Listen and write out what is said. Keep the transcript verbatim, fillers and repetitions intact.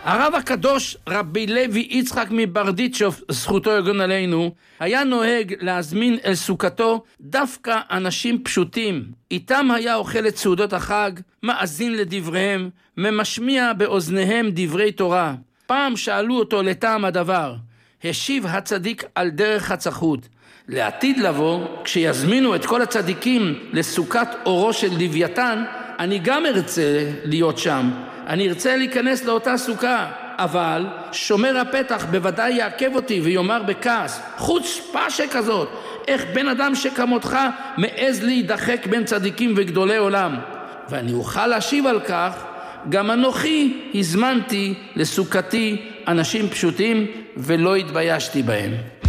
הרב הקדוש רבי לוי יצחק מברדיצ'וב, זכותו יגן עלינו, היה נוהג להזמין אל סוכתו דווקא אנשים פשוטים. איתם היה אוכל את סעודות החג, מאזין לדבריהם, ממשמיע באוזניהם דברי תורה. פעם שאלו אותו לטעם הדבר, השיב הצדיק על דרך הצחות, לעתיד לבוא, כשיזמינו את כל הצדיקים לסוכת אורו של לוויתן, אני גם ארצה להיות שם. אני ארצה להיכנס לאותה סוכה, אבל שומר הפתח בוודאי יעכב אותי ויאמר בכעס, חוצפה שכזאת, איך בן אדם שכמותך מעז להידחק בין צדיקים וגדולי עולם? ואני אוכל להשיב על כך, גם אנוכי הזמנתי לסוכתי אנשים פשוטים ולא התביישתי בהם.